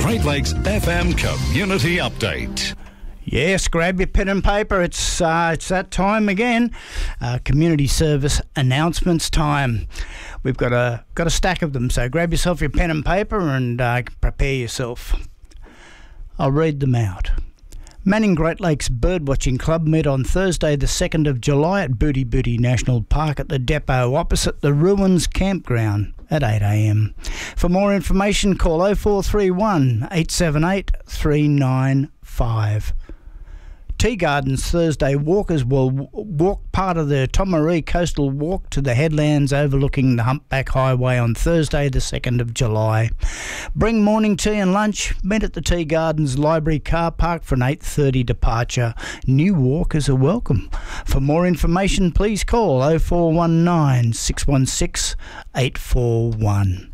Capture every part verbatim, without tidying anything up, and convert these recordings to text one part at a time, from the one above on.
Great Lakes F M Community Update. Yes, grab your pen and paper. It's uh, it's that time again. Uh, community service announcements time. We've got a got a stack of them, so grab yourself your pen and paper and uh, prepare yourself. I'll read them out. Manning Great Lakes Birdwatching Club meet on Thursday the second of July at Booty Booty National Park at the depot opposite the Ruins Campground at eight a m. For more information, call oh four three one, eight seven eight, three nine five. Tea Gardens Thursday walkers will w- walk part of the Tomaree Coastal Walk to the headlands overlooking the Humpback Highway on Thursday the second of July. Bring morning tea and lunch. Meet at the Tea Gardens Library car park for an eight thirty departure. New walkers are welcome. For more information, please call oh four one nine, six one six, eight four one.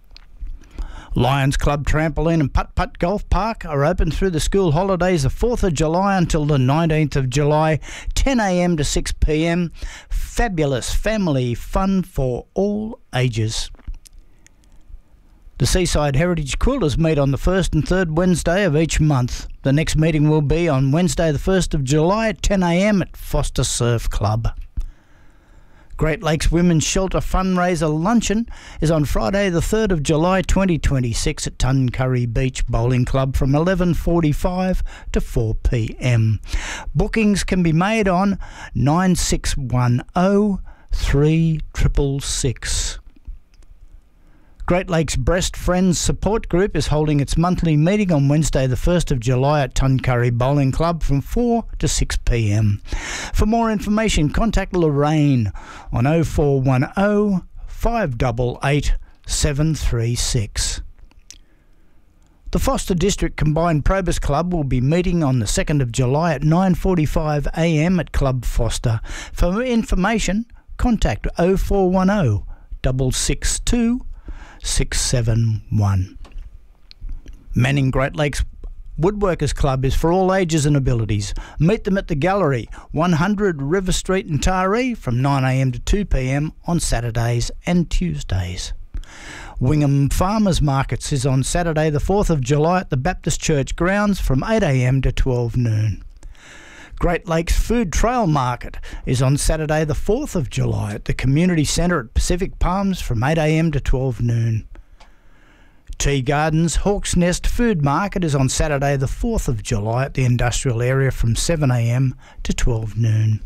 Lions Club Trampoline and Putt Putt Golf Park are open through the school holidays the fourth of July until the nineteenth of July, ten a m to six p m. Fabulous family fun for all ages. The Seaside Heritage Quilters meet on the first and third Wednesday of each month. The next meeting will be on Wednesday the first of July at ten a m at Foster Surf Club. Great Lakes Women's Shelter fundraiser luncheon is on Friday the third of July twenty twenty-six at Tuncurry Beach Bowling Club from eleven forty-five to four p m. Bookings can be made on nine six one oh, three six six six. Great Lakes Breast Friends Support Group is holding its monthly meeting on Wednesday the first of July at Tuncurry Bowling Club from four to six p m. For more information, contact Lorraine on oh four one oh, five eight eight, seven three six. The Foster District Combined Probus Club will be meeting on the second of July at nine forty-five a m at Club Foster. For information, contact oh four one oh, six six two, six seven one. Manning Great Lakes Woodworkers Club is for all ages and abilities. Meet them at the Gallery, one hundred River Street in Taree from nine a m to two p m on Saturdays and Tuesdays. Wingham Farmers Markets is on Saturday the fourth of July at the Baptist Church grounds from eight a m to twelve noon. Great Lakes Food Trail Market is on Saturday the fourth of July at the Community Centre at Pacific Palms from eight a m to twelve noon. Tea Gardens Hawk's Nest Food Market is on Saturday the fourth of July at the industrial area from seven a m to twelve noon.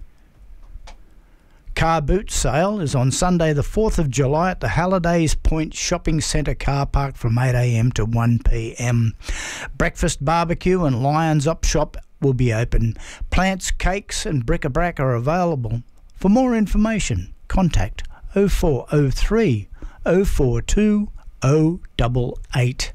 Car Boot Sale is on Sunday the fourth of July at the Hallidays Point Shopping Centre car park from eight a m to one p m. Breakfast Barbecue and Lions Op Shop will be open. Plants, cakes and bric-a-brac are available. For more information, contact oh four oh three, oh four two, oh eight eight.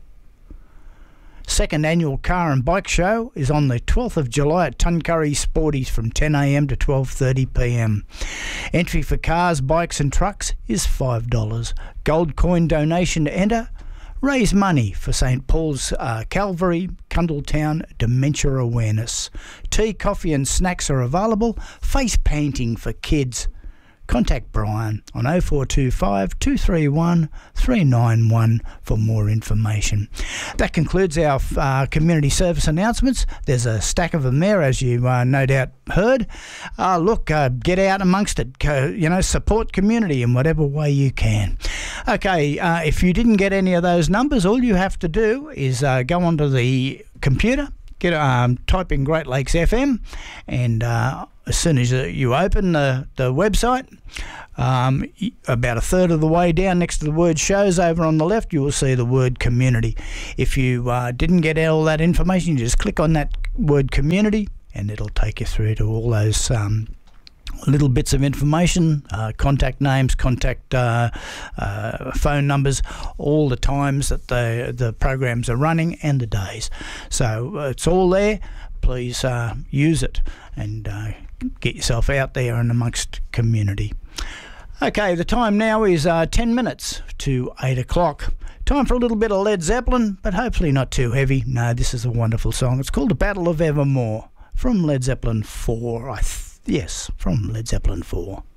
Second annual Car and Bike Show is on the twelfth of July at Tuncurry Sporties from ten a m to twelve thirty p m. Entry for cars, bikes and trucks is five dollars. Gold coin donation to enter. Raise money for Saint Paul's uh, Calvary, Cundletown Dementia Awareness. Tea, coffee and snacks are available. Face painting for kids. Contact Brian on oh four two five, two three one, three nine one for more information. That concludes our uh, community service announcements. There's a stack of them there, as you uh, no doubt heard. Uh, look, uh, get out amongst it. Uh, you know, support community in whatever way you can. Okay, uh, if you didn't get any of those numbers, all you have to do is uh, go onto the computer, get um, type in Great Lakes F M, and uh, as soon as you open the, the website, um, about a third of the way down next to the word shows over on the left, you will see the word community. If you uh, didn't get all that information, you just click on that word community and it'll take you through to all those um, little bits of information, uh, contact names, contact uh, uh, phone numbers, all the times that the, the programs are running and the days. So uh, it's all there. Please uh, use it and uh, get yourself out there and amongst community. Okay, the time now is uh, ten minutes to eight o'clock. Time for a little bit of Led Zeppelin, but hopefully not too heavy. No, this is a wonderful song. It's called The Battle of Evermore from Led Zeppelin four. I th- yes, from Led Zeppelin four.